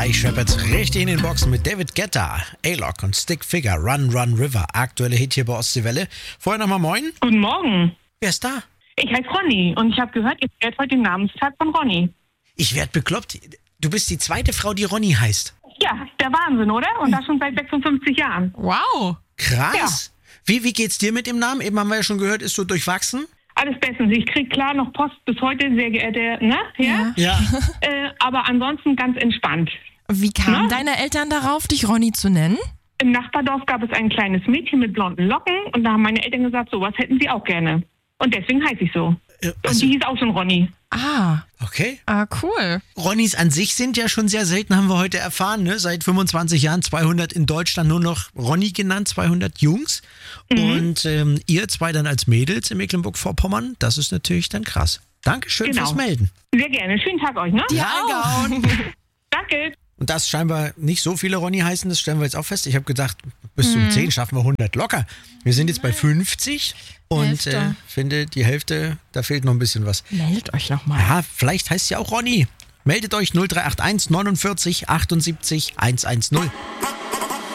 Gleich scheppert's richtig in den Boxen mit David Guetta, A-Lock und Stick Figure, Run Run River. Aktuelle Hit hier bei Ostseewelle. Vorher nochmal moin. Guten Morgen. Wer ist da? Ich heiße Ronny und ich habe gehört, ihr feiert heute den Namenstag von Ronny. Ich werd bekloppt. Du bist die zweite Frau, die Ronny heißt. Ja, der Wahnsinn, oder? Und das schon seit 56 Jahren. Wow. Krass. Wie geht's dir mit dem Namen? Eben haben wir ja schon gehört, ist so durchwachsen. Alles bestens. Ich krieg klar noch Post bis heute, sehr geehrte, ne? Ja. Ja. Aber ansonsten ganz entspannt. Wie kamen deine Eltern darauf, dich Ronny zu nennen? Im Nachbardorf gab es ein kleines Mädchen mit blonden Locken und da haben meine Eltern gesagt, sowas hätten sie auch gerne. Und deswegen heiße ich so. Und die hieß auch schon Ronny. Okay. Cool. Ronnys an sich sind ja schon sehr selten, haben wir heute erfahren. Ne? Seit 25 Jahren 200 in Deutschland nur noch Ronny genannt, 200 Jungs. Und ihr zwei dann als Mädels in Mecklenburg-Vorpommern, das ist natürlich dann krass. Dankeschön fürs Melden. Sehr gerne. Schönen Tag euch, ne? Ja, eingehauen. Danke. Und dass scheinbar nicht so viele Ronny heißen, das stellen wir jetzt auch fest. Ich habe gedacht, bis zum 10 schaffen wir 100 locker. Wir sind jetzt bei 50 und finde, die Hälfte, da fehlt noch ein bisschen was. Meldet euch nochmal. Ja, vielleicht heißt es ja auch Ronny. Meldet euch 0381 49 78 110.